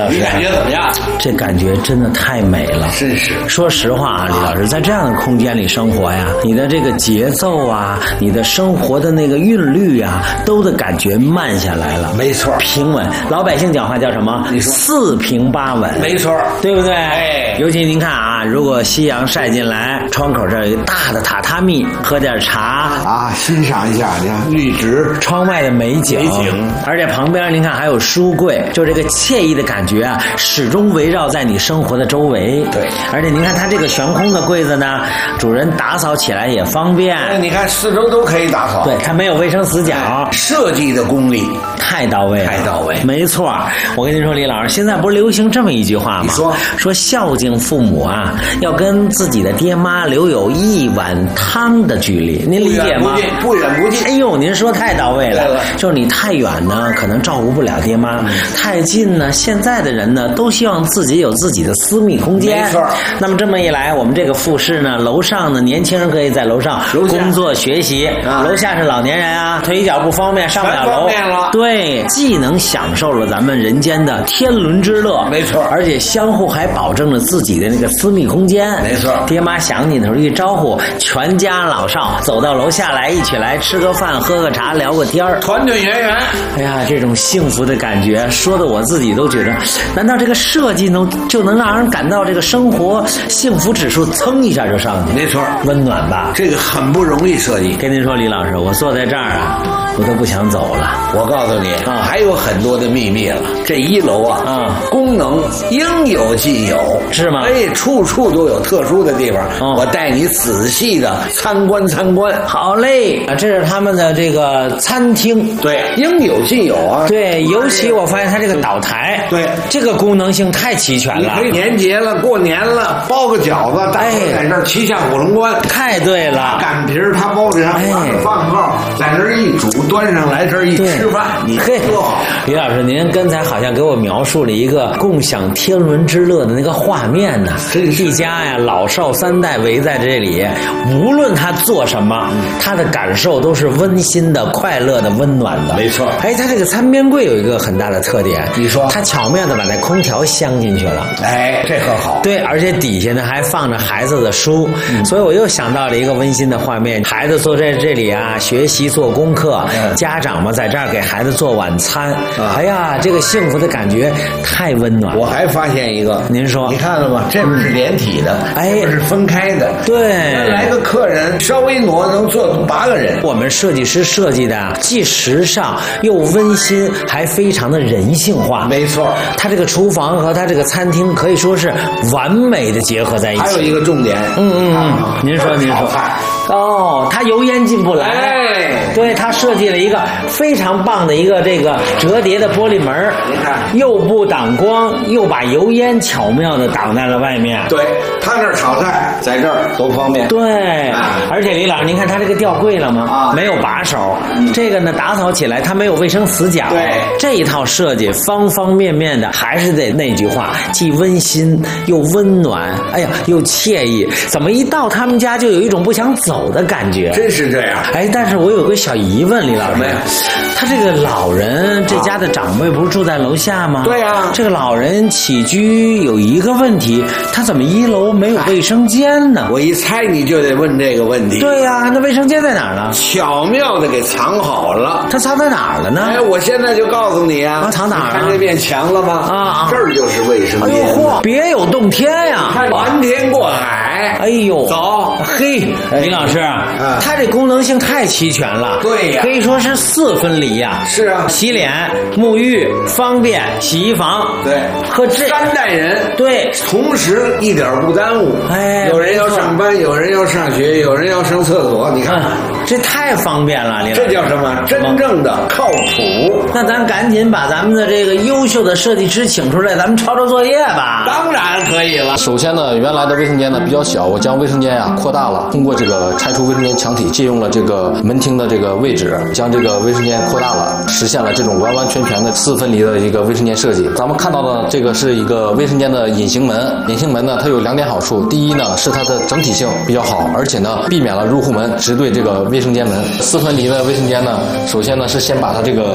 老师， 你感觉怎么样？ 这感觉真的太美了， 真是。 说实话啊，李老师，在这样的空间里生活呀，你的这个节奏啊，你的生活的那个韵律啊，都的感觉慢下来了。 没错， 平稳。老百姓讲话叫什么？ 你说四平八稳。 没错， 对不对？ 哎， 尤其您看啊，如果夕阳晒进来，窗口这儿有一个大的榻榻米，喝点茶啊，欣赏一下，你看绿植， 窗外的美景，而且旁边您看还有书柜，就这个惬意的感觉啊，始终围绕在你生活的周围。 对， 而且您看它这个悬空的柜子呢，主人打扫起来也方便。 你看四周都可以打扫。 对，它没有卫生死角， 设计的功力太到位了， 太到位。 没错，我跟您说，李老师，现在不是流行这么一句话吗？说孝敬父母啊，要跟自己的爹妈留有一碗汤的距离，您理解吗？ 不远不近。 哎呦，您说太到位了。就是你太远呢，可能照顾不了爹妈；太近呢，现在的人呢，都希望自己有自己的私密空间。 没错。 那么这么一来，我们这个复式呢，楼上呢，年轻人可以在楼上工作学习，楼下是老年人啊，腿脚不方便上不了楼。 方便了。 对，既能享受了咱们人间的天伦之乐， 没错， 而且相互还保证了自己的那个私密空间。 没错， 爹妈想你的时候一招呼，全家老少走到楼下来，一起来吃个饭，喝个茶，聊个天儿， 团团圆圆。 哎呀，这种幸福的感觉，说的我自己都觉得，难道这个设计就能让人感到这个生活幸福指数蹭一下就上去？ 没错， 温暖吧？ 这个很不容易设计。 跟您说，李老师，我坐在这儿啊，我都不想走了。 我告诉你啊， 还有很多的秘密了。这一楼啊，功能应有尽有， 是吗？ 哎，处处都有特殊的地方。我带你仔细的参观参观。 好嘞，这是他们的这个餐厅。 对，应有尽有啊。 对，尤其我发现它这个岛台， 对， 这个功能性太齐全了。 你可以年节了，过年了，包个饺子，大伙在这儿骑下火龙关。 太对了， 擀皮儿他包着上，饭号在这儿一煮，端上来这儿一吃饭，你多好。 李老师，您刚才好像给我描述了一个共享天伦之乐的那个画面呢。一家呀，老少三代围在这里，无论他做什么，他的感受都是温馨的、快乐的、温暖的。 没错。 哎，他这个餐边柜有一个很大的特点， 你说， 他巧妙的把那空调镶进去了。 哎，这可好。 对，而且底下呢还放着孩子的书，所以我又想到了一个温馨的画面：孩子坐在这里啊，学习做功课，家长们在这儿给孩子做晚餐。哎呀，这个幸福的感觉太温暖了。 我还发现一个， 您说， 你看了吗？这不是连体的，哎，这是分开的。 对， 来个客人稍微挪能坐8个人。 我们设计师设计的既时尚又温馨，还非常的人性化。 没错， 它这个厨房和它这个餐厅可以说是完美的结合在一起。 还有一个重点， 您说。哦，它油烟进不来。 哎， 对，它设计了一个非常棒的一个这个折叠的玻璃门， 你看， 又不挡光，又把油烟巧妙的挡在了外面。 对，他那儿炒菜，在这儿多方便。 对，而且李老师，您看它这个吊柜了吗？没有把手，这个呢打扫起来它没有卫生死角。 对， 这一套设计方方面面的，还是得那句话，既温馨又温暖，哎呀，又惬意。怎么一到他们家就有一种不想走的感觉？ 真是这样。 哎，但是我有个小疑问，李老师，他这个老人这家的长辈不是住在楼下吗？ 对呀， 这个老人起居有一个问题，他怎么1楼没有卫生间呢？ 我一猜你就得问这个问题。 对呀，那卫生间在哪儿呢？ 巧妙的给藏好了。 它藏在哪儿了呢？ 哎，我现在就告诉你啊， 藏哪儿？ 看这面墙了吗？这儿就是卫生间。 哎呦嚯，别有洞天呀！ 瞒天过海。 哎呦， 走， 嘿，林老师，它这功能性太齐全了。 对呀， 可以说是4分离呀。 是啊， 洗脸、沐浴方便，洗衣房。 对， 和这 3代人。 对， 同时一点不耽误。 哎， 有人要上班，有人要上学，有人要上厕所，你看， 这太方便了。 这叫什么？真正的靠谱。 那咱赶紧把咱们的这个优秀的设计师请出来，咱们抄抄作业吧。 当然可以了。 首先呢，原来的卫生间呢比较小，我将卫生间扩大了，通过这个拆除卫生间墙体，借用了这个门厅的这个位置，将这个卫生间扩大了，实现了这种完完全全的4分离的一个卫生间设计。咱们看到的这个是一个卫生间的隐形门，隐形门呢它有2点好处，第一呢是它的整体性比较好，而且呢避免了入户门直对这个卫生间门。4分离的卫生间呢，首先呢是先把它这个淋浴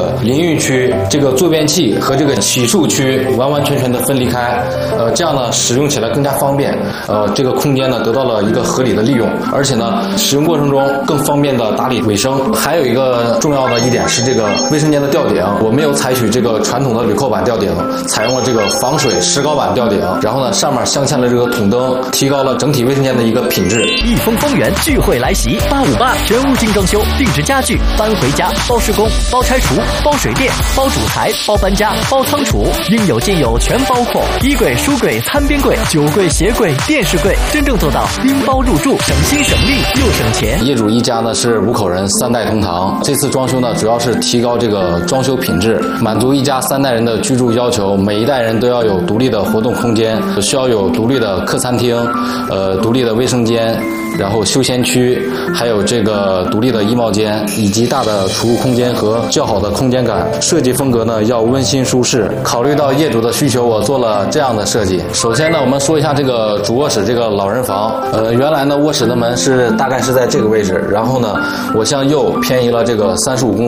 浴区、这个坐便器和这个洗漱区完完全全的分离开，这样呢使用起来更加方便，这个空间呢得到了一个合理的利用，而且呢使用过程中更方便的打理卫生。还有一个重要的一点是这个卫生间的吊顶，我没有采取这个传统的铝扣板吊顶，采用了这个防水石膏板吊顶，然后呢上面镶嵌了这个筒灯，提高了整体卫生间的一个品质。 益丰丰源聚会来袭，858全屋精装修，定制家具，搬回家，包施工，包拆除，包水电，包主材，包搬家，包仓储，应有尽有，全包括。衣柜、书柜、餐边柜、酒柜、鞋柜、电视柜，真正做到拎包入住，省心省力又省钱。 业主一家呢是5口人，3代同堂。这次装修呢主要是提高这个装修品质，满足一家3代人的居住要求。每一代人都要有独立的活动空间，需要有独立的客餐厅，独立的卫生间，然后休闲区，还有这个独立的衣帽间，以及大的储物空间和较好的空间感。设计风格呢要温馨舒适，考虑到业主的需求，我做了这样的设计。首先呢，我们说一下这个主卧室这个老人房。原来呢卧室的门大概是在这个位置，然后呢我向右偏移了这个35公